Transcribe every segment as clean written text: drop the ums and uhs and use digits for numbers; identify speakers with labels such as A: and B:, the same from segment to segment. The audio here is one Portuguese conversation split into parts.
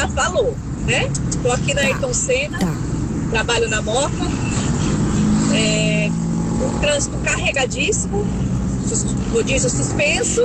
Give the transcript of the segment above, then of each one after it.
A: já falou, né? Tô aqui na Ayrton Senna, trabalho na Moca, um trânsito carregadíssimo, rodízio suspenso,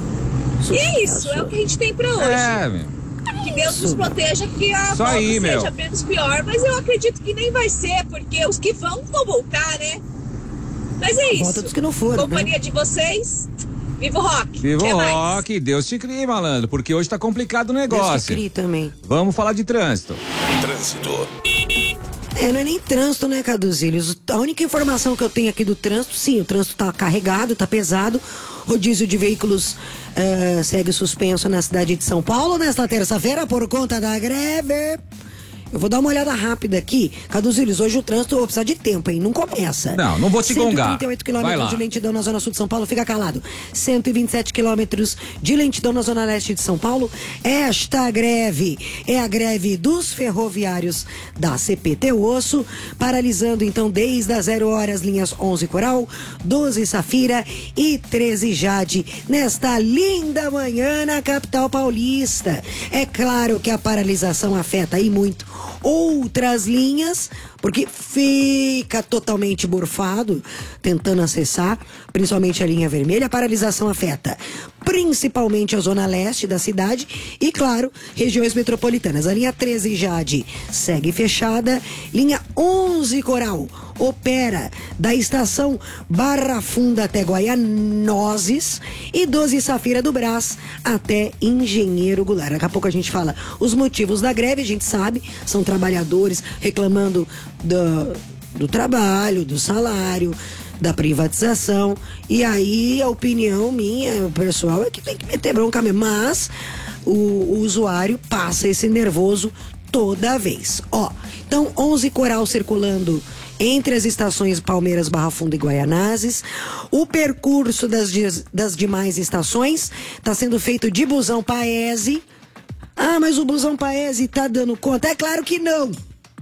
A: e é isso, é o que a gente tem pra hoje.
B: Meu.
A: Que Deus nos proteja, que a volta seja menos pior, mas eu acredito que nem vai ser, porque os que vão voltar, né? Mas é isso.
C: Volta dos que não foram,
A: companhia, né? De vocês. Viva o rock!
B: Viva o rock! Deus te crie, malandro, porque hoje tá complicado o negócio.
C: Deus te crie também.
B: Vamos falar de trânsito.
D: Trânsito.
C: Não é nem trânsito, né, Caduzílios? A única informação que eu tenho aqui do trânsito, sim, o trânsito tá carregado, tá pesado. Rodízio de veículos segue suspenso na cidade de São Paulo nesta terça-feira por conta da greve. Eu vou dar uma olhada rápida aqui. Caduzílios, hoje o trânsito vai precisar de tempo, hein? Não começa.
B: Não vou te gongar.
C: 138 quilômetros de lentidão na zona sul de São Paulo, fica calado. 127 quilômetros de lentidão na zona leste de São Paulo. Esta greve é a greve dos ferroviários da CPT Osso, paralisando então desde as 0 horas linhas 11 Coral, 12 Safira e 13 Jade, nesta linda manhã na capital paulista. É claro que a paralisação afeta aí muito outras linhas, porque fica totalmente burfado tentando acessar, principalmente a linha vermelha. A paralisação afeta principalmente a zona leste da cidade e, claro, regiões metropolitanas. A linha 13 Jade segue fechada, linha 11 Coral opera da estação Barra Funda até Guaianoses e 12 Safira do Brás até Engenheiro Goulart. Daqui a pouco a gente fala os motivos da greve, a gente sabe, são trabalhadores reclamando do trabalho, do salário, da privatização, e aí a opinião minha, o pessoal, é que tem que meter bronca mesmo, mas o usuário passa esse nervoso toda vez. Então 11 Coral circulando entre as estações Palmeiras, Barra Funda e Guaianazes. O percurso das demais estações está sendo feito de busão Paese. Mas o busão Paese tá dando conta? É claro que não.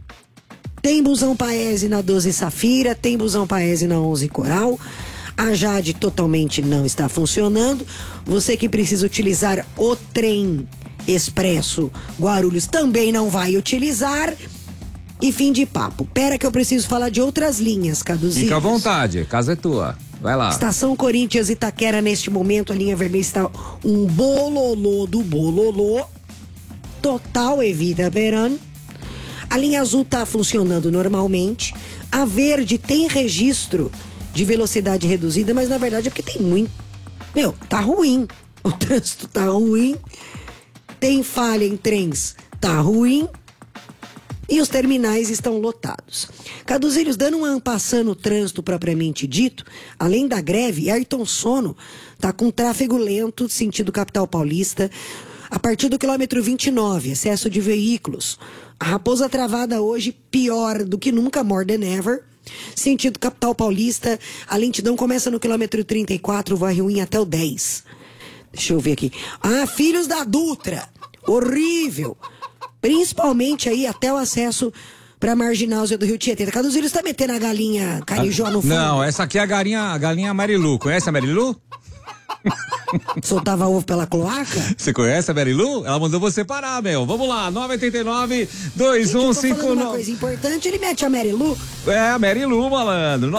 C: Tem busão Paese na 12 Safira, tem busão Paese na 11 Coral. A Jade totalmente não está funcionando. Você que precisa utilizar o trem expresso Guarulhos também não vai utilizar. E fim de papo. Pera que eu preciso falar de outras linhas, Caduzinho.
B: Fica à vontade, casa é tua. Vai lá.
C: Estação Corinthians Itaquera, neste momento, a linha vermelha está um bololô do bololô. Total Evita Verano. A linha azul está funcionando normalmente. A verde tem registro de velocidade reduzida, mas na verdade é porque tem muito. Tá ruim. O trânsito tá ruim. Tem falha em trens, tá ruim. E os terminais estão lotados. Caduzílios, dando um ampassã no trânsito propriamente dito, além da greve, Ayrton Sono tá com tráfego lento, sentido capital paulista, a partir do quilômetro 29, excesso de veículos. A Raposa Travada hoje, pior do que nunca, more than ever. Sentido capital paulista, a lentidão começa no quilômetro 34, vai ruim até o 10. Deixa eu ver aqui. Filhos da Dutra, horrível. Principalmente aí até o acesso pra Marginal do Rio Tietê. Caduzílios tá metendo a galinha carijó no fundo?
B: Não, essa aqui é a galinha Marilu. Conhece a Marilu?
C: Soltava ovo pela cloaca?
B: Você conhece a Marilu? Ela mandou você parar, meu. Vamos lá, 989-2159.
C: Uma coisa importante, ele mete a Marilu?
B: É, a Marilu, malandro.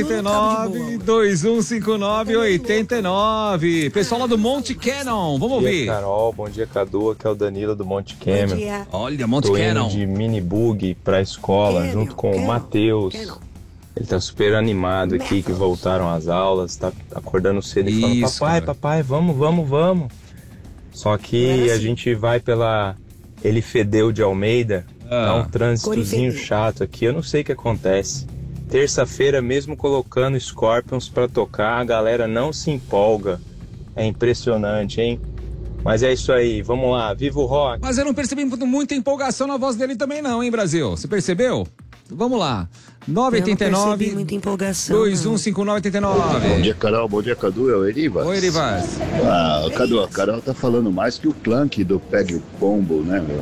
B: 989-2159-89. Pessoal lá do Monte Cannon, vamos ouvir.
E: Bom dia, Carol. Bom dia, Cadu. Aqui é o Danilo do Monte Cannon.
C: Bom dia.
B: Olha, Monte
E: Tô
B: Cannon.
E: indo de mini bug pra escola, junto com o Matheus. Ele tá super animado aqui, que voltaram às aulas, tá acordando cedo e falando, papai, vamos. Só que a gente vai pela Elifedeu de Almeida, tá um trânsitozinho chato aqui, eu não sei o que acontece. Terça-feira, mesmo colocando Scorpions pra tocar, a galera não se empolga. É impressionante, hein? Mas é isso aí, vamos lá, viva o rock!
B: Mas eu não percebi muita empolgação na voz dele também não, hein, Brasil? Você percebeu? Vamos lá. 989
C: muita empolgação.
B: 215989.
F: Bom dia, Carol. Bom dia, Cadu. É o Erivas.
B: Oi, Erivas.
F: Cadu, a Carol tá falando mais que o Clank do Pegue o Pombo, né, meu?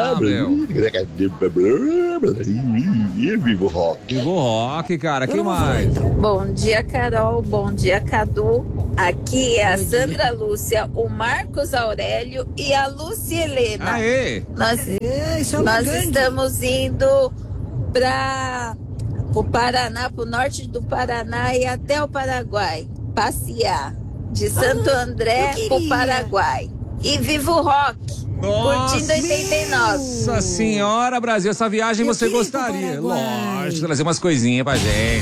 F: Vivo rock.
B: Vivo rock, cara. Quem mais?
G: Bom dia, Carol. Bom dia, Cadu. Aqui é a Sandra Lúcia, o Marcos Aurélio e a Lúcia Helena.
B: Aê!
G: Nós
C: isso é uma
G: Nós
C: gangue.
G: estamos indo para o Paraná, para o norte do Paraná e até o Paraguai, passear. De Santo André para o Paraguai. E viva o rock! Curtindo 89.
B: Nossa senhora, Brasil, essa viagem você gostaria? Lógico, trazer umas coisinhas pra gente.